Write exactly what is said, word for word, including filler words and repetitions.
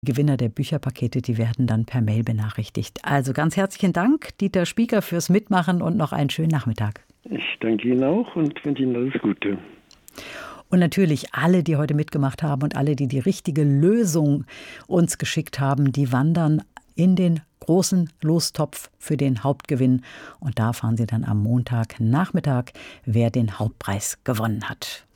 Gewinner der Bücherpakete, die werden dann per Mail benachrichtigt. Also ganz herzlichen Dank, Dieter Spieker, fürs Mitmachen und noch einen schönen Nachmittag. Ich danke Ihnen auch und wünsche Ihnen alles Gute. Und natürlich alle, die heute mitgemacht haben und alle, die die richtige Lösung uns geschickt haben, die wandern in den großen Lostopf für den Hauptgewinn. Und da erfahren Sie dann am Montagnachmittag, wer den Hauptpreis gewonnen hat.